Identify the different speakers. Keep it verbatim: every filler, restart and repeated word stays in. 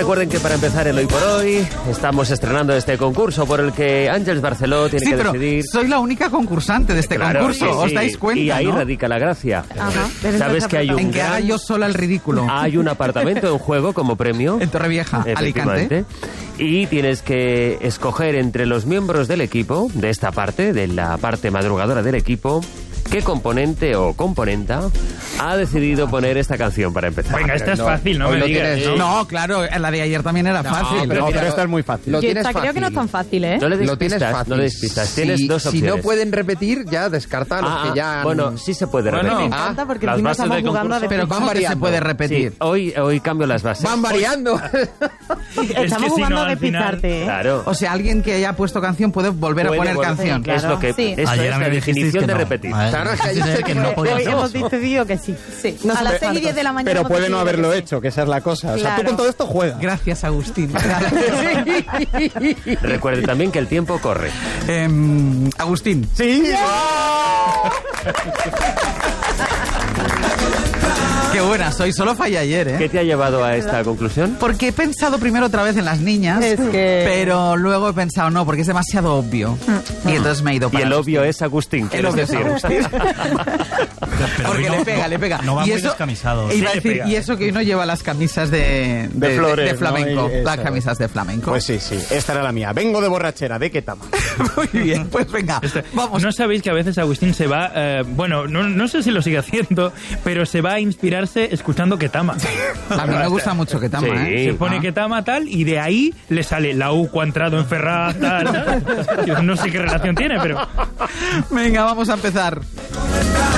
Speaker 1: Recuerden que para empezar el Hoy por Hoy estamos estrenando este concurso por el que Àngels Barceló tiene
Speaker 2: sí,
Speaker 1: que
Speaker 2: pero
Speaker 1: decidir...
Speaker 2: soy la única concursante de este
Speaker 1: Claro,
Speaker 2: concurso,
Speaker 1: sí, sí.
Speaker 2: ¿os dais cuenta?
Speaker 1: Y ahí
Speaker 2: ¿no?
Speaker 1: radica la gracia.
Speaker 3: Ajá.
Speaker 1: ¿Sabes que hay un
Speaker 2: En que
Speaker 1: gran-
Speaker 2: haga yo sola el ridículo.
Speaker 1: Hay un apartamento en juego como premio.
Speaker 2: En Torrevieja, Alicante.
Speaker 1: Efectivamente. Y tienes que escoger entre los miembros del equipo, de esta parte, de la parte madrugadora del equipo, qué componente o componenta ha decidido poner esta canción para empezar.
Speaker 4: Venga, esta es
Speaker 5: no,
Speaker 4: fácil, no
Speaker 5: hoy
Speaker 4: me
Speaker 5: lo
Speaker 4: digas.
Speaker 5: tienes,
Speaker 4: ¿no?
Speaker 2: No, claro, la de ayer también era fácil.
Speaker 5: pero
Speaker 6: No,
Speaker 5: mira,
Speaker 6: pero esta es muy fácil.
Speaker 5: Lo
Speaker 3: Yo
Speaker 5: tienes
Speaker 3: esta creo que no es
Speaker 5: fácil.
Speaker 3: tan fácil, ¿eh?
Speaker 1: No le des
Speaker 5: Lo tienes
Speaker 1: pistas,
Speaker 5: fácil.
Speaker 1: no le des pistas.
Speaker 5: Si,
Speaker 1: Tienes dos
Speaker 5: si
Speaker 1: opciones.
Speaker 5: no pueden repetir, ya descarta a los
Speaker 1: Ah,
Speaker 5: que ya han...
Speaker 1: bueno, sí se puede
Speaker 4: Bueno,
Speaker 1: repetir.
Speaker 3: Me encanta porque
Speaker 4: las
Speaker 3: encima
Speaker 4: bases
Speaker 3: estamos
Speaker 4: del
Speaker 3: jugando a
Speaker 4: concurso.
Speaker 2: Pero
Speaker 3: repetir.
Speaker 2: ¿cómo que se
Speaker 5: variando.
Speaker 2: puede
Speaker 1: Sí,
Speaker 2: repetir?
Speaker 1: hoy, hoy cambio las bases.
Speaker 5: Van variando.
Speaker 4: Es
Speaker 3: Estamos
Speaker 4: que si
Speaker 3: jugando
Speaker 4: no,
Speaker 3: a
Speaker 4: al final-
Speaker 3: despistarte, ¿eh?
Speaker 1: Claro.
Speaker 2: O sea, alguien que haya puesto canción puede volver
Speaker 1: Puede
Speaker 2: a poner
Speaker 1: volver-
Speaker 2: canción.
Speaker 1: Es lo que,
Speaker 3: Sí.
Speaker 1: esto
Speaker 6: Ayer
Speaker 1: es
Speaker 6: a mí
Speaker 1: la
Speaker 6: me dijisteis
Speaker 1: definición
Speaker 6: que
Speaker 1: de
Speaker 6: no.
Speaker 1: repetir.
Speaker 6: Ayer
Speaker 5: Claro,
Speaker 6: me
Speaker 5: es que
Speaker 6: dijisteis
Speaker 5: ayer-
Speaker 6: que no podía
Speaker 3: Hoy
Speaker 6: ser.
Speaker 3: hemos decidido que sí. Sí. No a las sé- seis y diez de la mañana.
Speaker 6: Pero
Speaker 3: hemos
Speaker 6: puede no
Speaker 3: decidido
Speaker 6: haberlo
Speaker 3: que sí.
Speaker 6: hecho, que esa es la cosa. O sea, tú
Speaker 3: Claro.
Speaker 6: con todo esto juegas.
Speaker 2: Gracias, Agustín.
Speaker 1: Recuerde también que el tiempo corre.
Speaker 2: Em, Agustín.
Speaker 6: Sí.
Speaker 2: Qué buena soy, solo fallé ayer, ¿eh?
Speaker 1: ¿Qué te ha llevado a esta conclusión?
Speaker 2: Porque he pensado primero otra vez en las niñas,
Speaker 3: Es que-
Speaker 2: pero luego he pensado, no, porque es demasiado obvio. Y entonces me he ido
Speaker 1: Y
Speaker 2: para
Speaker 1: el
Speaker 2: Agustín.
Speaker 1: obvio es Agustín,
Speaker 2: El
Speaker 1: quieres
Speaker 2: obvio es
Speaker 1: decir.
Speaker 2: Agustín.
Speaker 6: Pero
Speaker 2: Porque
Speaker 6: hoy no-
Speaker 2: le pega,
Speaker 6: no-
Speaker 2: le pega.
Speaker 6: No va
Speaker 2: y
Speaker 6: muy
Speaker 2: eso,
Speaker 6: descamisado.
Speaker 2: e iba a
Speaker 4: Sí, le
Speaker 2: decir,
Speaker 4: pega.
Speaker 2: y eso que hoy no lleva las camisas de,
Speaker 6: De flores,
Speaker 2: de
Speaker 6: ¿no?
Speaker 2: flamenco.
Speaker 6: Y
Speaker 2: Las
Speaker 6: eso.
Speaker 2: camisas de flamenco.
Speaker 6: Pues sí, sí. Esta era la mía. Vengo de borrachera. ¿De qué tama?
Speaker 2: Muy bien, pues venga, vamos.
Speaker 4: ¿No sabéis que a veces Agustín se va, eh, bueno, no, no sé si lo sigue haciendo, pero se va a inspirarse escuchando Ketama?
Speaker 2: A mí me gusta mucho que tama,
Speaker 1: Sí.
Speaker 2: ¿eh?
Speaker 4: Se pone
Speaker 2: Ah.
Speaker 4: Ketama tal y de ahí le sale la U cuadrado en Ferraz tal. Yo no sé qué relación tiene, pero...
Speaker 2: Venga, vamos a empezar.